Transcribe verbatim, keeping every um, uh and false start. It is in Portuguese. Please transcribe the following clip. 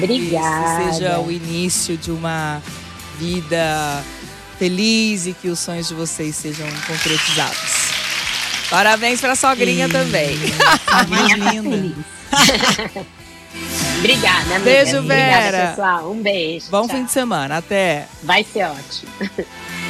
Obrigada. Que seja o início de uma vida feliz e que os sonhos de vocês sejam concretizados. Parabéns pra sogrinha Sim. também. Amanhã tá feliz. Obrigada, amiga. Beijo, Vera. Obrigada, pessoal. Um beijo. Bom Tchau. fim de semana. Até. Vai ser ótimo.